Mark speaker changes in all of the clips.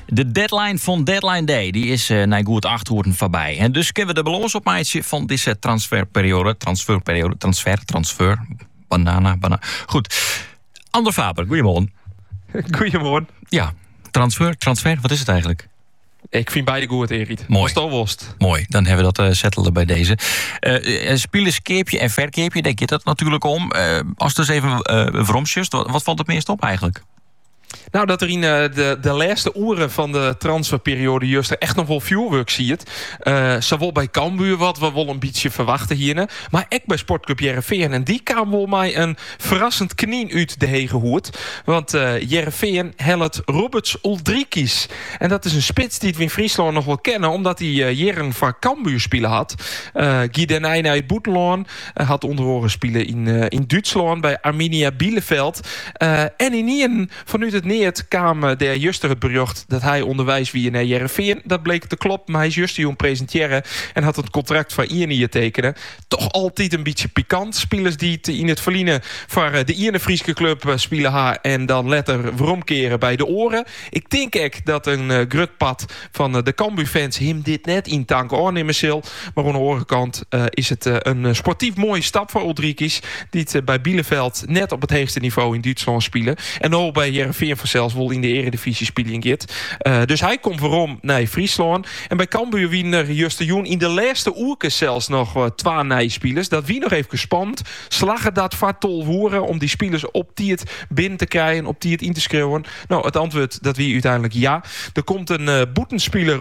Speaker 1: De deadline van Deadline Day die is na goed 8 uur voorbij. En dus kunnen we de balans opmaatje van deze transferperiode. Transfer. Banana. Goed. Ander Faber, goedemorgen.
Speaker 2: Goedemorgen.
Speaker 1: Ja, transfer, wat is het eigenlijk?
Speaker 2: Ik vind beide goed, Erik.
Speaker 1: Mooi.
Speaker 2: Worst.
Speaker 1: Mooi, dan hebben we dat settelen bij deze. Spelerskeepje en verkeepje, denk je dat natuurlijk om. Als dus even vromsjes, wat valt het meest op eigenlijk?
Speaker 2: Nou, dat er in de laatste uren van de transferperiode juist er echt nog wel vuurwerk ziet. Zowel bij Cambuur, wat we wel een beetje verwachten hier. Maar ook bij Sportclub Jereveen. En die kwam wel mij een verrassend knie uit de hegehoed. Want Jereveen helpt Roberts Uldrikis. En dat is een spits die we in Friesland nog wel kennen. Omdat hij jaren van Cambuur spelen had. Guy Den Eijne uit Boeteloon. Had onderhoren spelen in Duitsland bij Arminia Bielefeld. En in Ien vanuit het neert kwam de juster het bericht dat hij onderwijs wie naar Jereveen. Dat bleek te kloppen, maar hij is juist jong presenteren en had het contract van Iernie tekenen. Toch altijd een beetje pikant. Spelers die het in het verliezen voor de Ierne Frieske club spelen haar en dan letter veromkeren bij de oren. Ik denk ook dat een grutpad van de Cambuur-fans hem dit net in tank aannemen zal. Maar aan de andere kant is het een sportief mooie stap voor Uldrikis, die het bij Bielefeld net op het hoogste niveau in Duitsland spelen. En ook bij Jereveen zelfs wel in de eredivisie spelen git. Dus hij komt waarom naar Friesland. En bij Cambuur wiener Juste Joen in de laatste uurken zelfs nog 2 nijspelers. Dat wie nog even gespannen. Slagen dat vartol horen om die spelers op die het binnen te krijgen, op die het in te schreeuwen. Nou, het antwoord dat wie uiteindelijk ja. Er komt een boetenspeler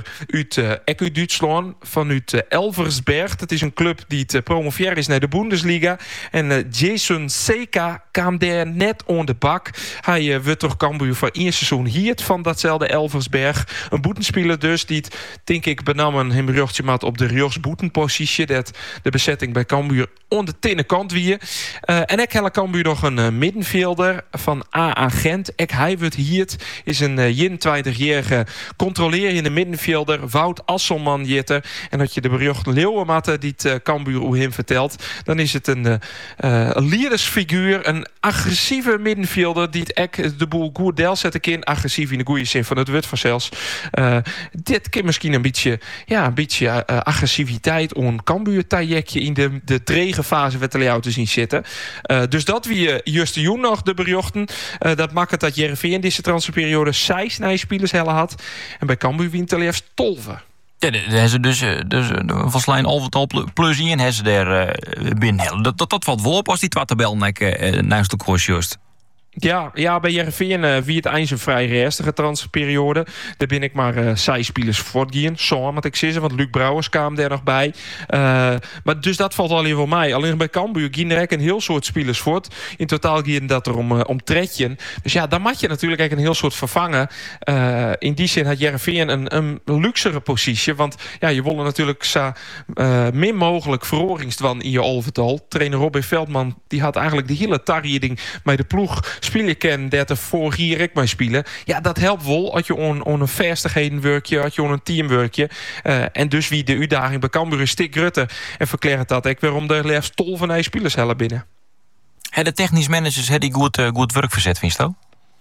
Speaker 2: uit Duitsland, vanuit Elversberg. Dat is een club die het promoveer is naar de Bundesliga. En Jason Seka kwam daar net on de bak. Hij wordt toch Cambuur voor 1 seizoen hier van datzelfde Elversberg. Een boetenspeler dus, die het, denk ik, benamen hem rugtje maat op de rechtsboetenpositie. Dat de bezetting bij Cambuur aan de tinnenkant wie. En ik heb Cambuur nog een middenvelder van AA Gent. Hij wordt hier, is een 21-jarige controlerende middenvelder. Wout Asselman jitter. En dat je de bericht Leeuwenmatte die het Cambuur hoe hem vertelt, dan is het een leidersfiguur, een agressieve middenvelder die het de boel goed deel zetten kan. Agressief in de goede zin van het woord vanzelfs. Dit kan misschien een beetje agressiviteit on Cambuur trajectje in de trege fase wat er te zien zitten. Dus dat wie juist Joen nog de berichten. Dat maakt het dat Jereveen deze transferperiode 6 spelers had. En bij Cambuur wint er liefst 12.
Speaker 1: Ja, daar hebben ze dus van Slijn al plus in hebben ze daar binnen. Dat valt wel op als die tabel naast de koers juist.
Speaker 2: Ja, bij Jereveen wie het eind een vrij rustige transferperiode. Daar ben ik maar 6 spelers voortgaan. Zo moet ik zeggen, want Luc Brouwers kwam daar nog bij. Maar dus dat valt alleen voor mij. Alleen bij Cambuur ging er een heel soort spelers voort. In totaal ging dat er om tredje. Dus ja, dan moet je natuurlijk een heel soort vervangen. In die zin had Jereveen een luxere positie. Want ja, je wilde natuurlijk zo min mogelijk verhoringsdwan in je olvertal. Trainer Robin Veldman die had eigenlijk de hele tarrieding bij de ploeg spelen ken dat er voor hier ik mee spelen. Ja, dat helpt wel als je on een vestigheden werkje, als je on een team werkje. En dus wie de uitdaging bij Cambuur is Stik Rutte en verklaart dat ik waarom de liefst 12 van spelers hellen binnen.
Speaker 1: De technisch managers die goed werk verzet, vind je toch?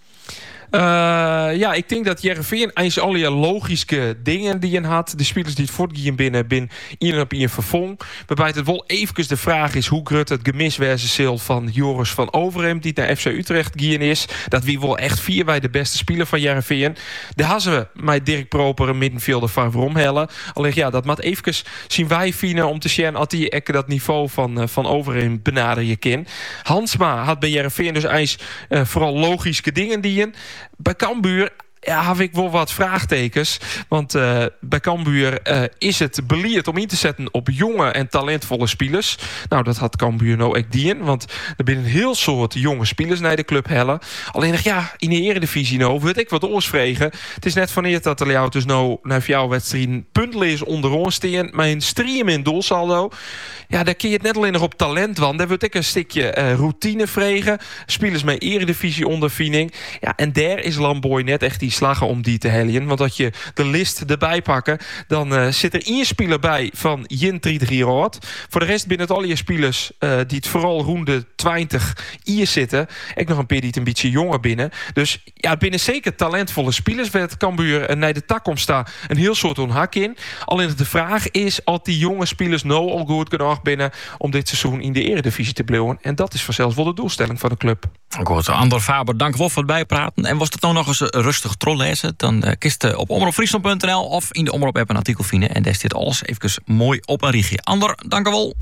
Speaker 2: Ja, ik denk dat Jereveen eens al die logische dingen die je had. De spelers die het voortgaan binnen ieder op je vervong. Waarbij het wel even de vraag is hoe groot het gemiswezen van Joris van Overheem die naar FC Utrecht gaan is. Dat wie wel echt 4 bij de beste speler van Jereveen. Daar hadden we met Dirk Proper een middenvelder van Vromhellen. Alleen ja, dat moet even zien wij vinden om te zien als die dat niveau van Overheem benaderen je kan. Hansma had bij Jereveen dus eens vooral logische dingen die je. Bij Cambuur heb ik wel wat vraagtekens. Want bij Cambuur is het beleerd om in te zetten op jonge en talentvolle spelers. Nou, dat had Cambuur nou ook dien. Want er zijn een heel soort jonge spelers naar de club hellen. Alleen in de eredivisie nou, wil ik wat oorsvregen. Het is net wanneer dat er jou dus nou naar jouw wedstrijd puntlees onder ons staan. Maar een stream in doelsaldo. Ja, daar kun je het net alleen nog op talent, want daar wil ik een stukje routine vregen. Spelers met eredivisie ondervinding. Ja, en daar is Lamboy net echt die slagen om die te helien. Want dat je de list erbij pakken, dan zit er 1 speler bij van Jin 3 rood. Voor de rest binnen het al je spelers die het vooral roende 20 hier zitten. Ik nog een paar die het een beetje jonger binnen. Dus ja, binnen zeker talentvolle spelers werd Cambuur naar de tak staan een heel soort hak in. Alleen de vraag is of die jonge spelers nou al goed genoeg binnen om dit seizoen in de Eredivisie te blijven. En dat is vanzelfs wel de doelstelling van de club.
Speaker 1: Goed, Andor Faber, dank wel voor het bijpraten. En was het nou nog eens rustig trollezen, dan kist je op omroepfriesland.nl of in de Omroep-app een artikel vinden. En daar staat alles even mooi op een richtje. Andor, dank wel.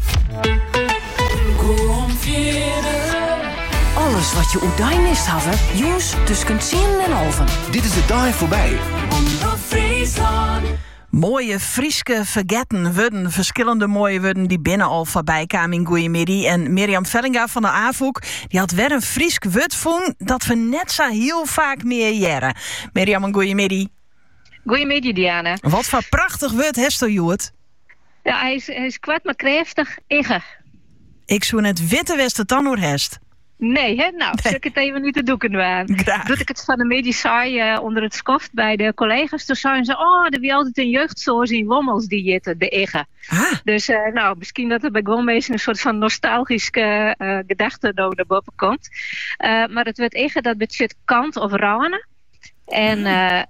Speaker 3: Alles wat je oudij mist hebben, jongens, tussen 10 en 11.
Speaker 4: Dit is de dag voorbij.
Speaker 3: Omroep Friesland.
Speaker 5: Mooie Frieske vergetten worden, verschillende mooie woorden die binnen al voorbij kwamen in Goeiemiddag. En Mirjam Vellinga van de AVOEK, die had weer een Friesk woord voen dat we net zo heel vaak meer jaren. Mirjam, een goeiemiddag.
Speaker 6: Goeiemiddag, Diana.
Speaker 5: Wat voor prachtig woord heeft u, Joet?
Speaker 6: Ja, hij is kwart maar kreftig, igge.
Speaker 5: Ik zou net witte westen dan hoor hest.
Speaker 6: Nee, hè? Nou, zal ik het even niet te doeken waan.
Speaker 5: Graag.
Speaker 6: Doet ik het van de medie saai onder het skoft bij de collega's. Toen zeiden ze, er wie altijd een jeugdzoos in Wommels die jitten, de igge.
Speaker 5: Ah.
Speaker 6: Dus misschien dat er bij Gommees een soort van nostalgische gedachte naar boven komt. Maar het werd igge, dat betekent kant of ranen. En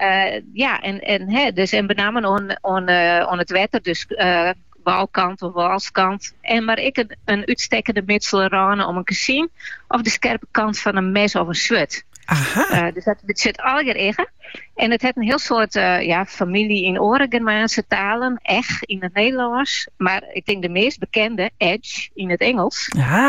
Speaker 6: dus en benamen on het wetter, dus walkant of walskant. En maar ik een uitstekende mitsel ranen om een gezien of de scherpe kant van een mes of een zwet. Dus dat zit alger. En het heeft een heel soort familie in Oren-Germaanse talen. Echt in het Nederlands. Maar ik denk de meest bekende, edge, in het Engels.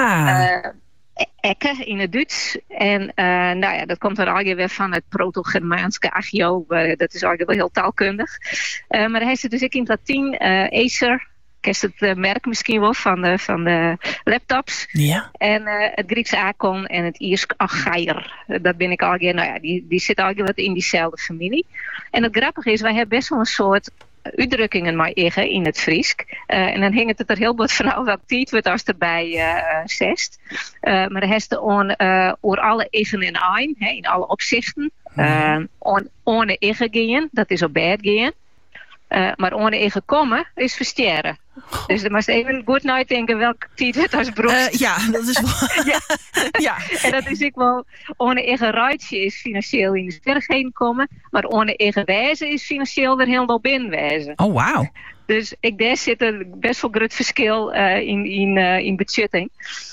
Speaker 6: Ekke in het Duits. En dat komt er alweer weer van het Proto-Germaanse agio. Dat is alweer wel heel taalkundig. Maar hij zit dus ook in het Latijn. Acer. Kent het merk misschien wel van de laptops.
Speaker 5: Ja.
Speaker 6: En het Grieks akon en het Iers achair. Dat ben ik alweer, die zit alweer wat in diezelfde familie. En het grappige is, wij hebben best wel een soort uitdrukkingen maar in het Friesk. En dan hing het er heel wat vanaf welk tijd wordt als erbij zest. Maar dan heeft het over alle even en een, in alle opzichten. Ohne ege gaan, dat is op bed gaan. Maar ohne ege komen is versterren. Dus dan moest even goed nadenken welke tijd het als broek.
Speaker 5: Ja, dat is wel... ja.
Speaker 6: En dat is ook wel... Ohne ege rijtje is financieel in de sterigheden komen. Maar ohne ege wijze is financieel weer helemaal binnenwijzen.
Speaker 5: Oh, wauw.
Speaker 6: Dus daar zit er best wel groot verschil in budgetting.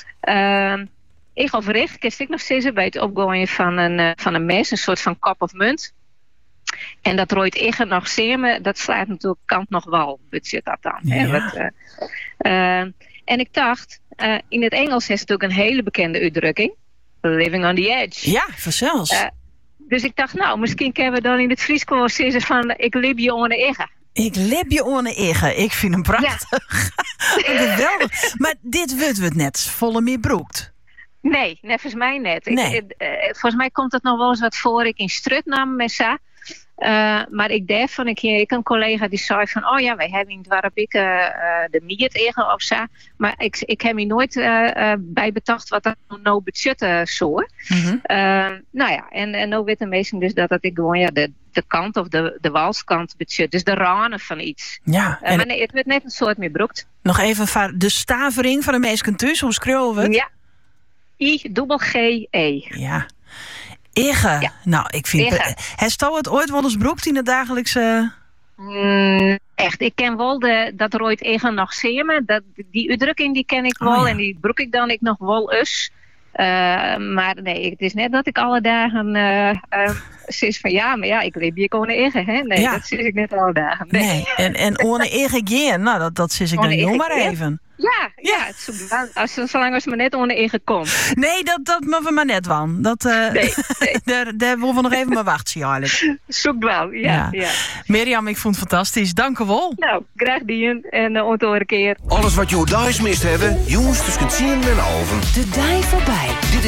Speaker 6: Ik overrecht, kist ik nog steeds bij het opgooien van een mes, een soort van kop of munt. En dat rooit igen nog samen, dat slaat natuurlijk kant nog wel, budget dat dan.
Speaker 5: Ja.
Speaker 6: En ik dacht, in het Engels is het ook een hele bekende uitdrukking. Living on the edge.
Speaker 5: Ja, vanzelfs.
Speaker 6: Dus ik dacht, misschien kunnen we dan in het Fries gewoon zeggen van, ik leef je ohne egen.
Speaker 5: Ik leef je ohne egen. Ik vind hem prachtig. Ja. Geweldig. Maar dit wordt het net volle meer broekt.
Speaker 6: Nee, volgens mij net.
Speaker 5: Nee.
Speaker 6: Volgens mij komt het nog wel eens wat voor ik in Strut nam met sa. Maar ik dacht van ik een collega die zei van wij hebben in het dorp de miet egen of zo. Maar ik heb me nooit bij bedacht wat dat nou budget zo.
Speaker 5: Mm-hmm.
Speaker 6: En nou weten mensen dus dat ik gewoon de kant of de walskant budget, dus de ranen van iets.
Speaker 5: Ja.
Speaker 6: Maar nee, het werd net een soort meer broekt.
Speaker 5: Nog even de stavering van de meesten thuis, hoe schreeuwen we het?
Speaker 6: Ja. I-G-G-E.
Speaker 5: Ja. Ege. Ja. Nou, ik vind... Heeft het ooit wel eens broekt in het dagelijkse...
Speaker 6: Echt, ik ken wel dat er ooit egen nog samen. Die uitdrukking die ken ik wel en die broek ik dan nog wel eens. Maar nee, het is net dat ik alle dagen zeg van ik leef hier gewoon egen. Hè? Nee, dat zeg ik net alle dagen. Nee.
Speaker 5: En ohne egen gaan, dat zeg ik dan nog maar even.
Speaker 6: Ja, het zoekt zolang als me net onder egen komt.
Speaker 5: Nee, dat moeten we maar net van. Nee. Daar willen we nog even maar wachten, eigenlijk.
Speaker 6: Zoek wel, ja.
Speaker 5: Mirjam, ik vond het fantastisch. Dank u wel.
Speaker 6: Nou, graag die en onthoor een keer.
Speaker 4: Alles wat je thuis mist hebben, jongens tussen 10 en 11.
Speaker 3: De dag voorbij.
Speaker 4: Dit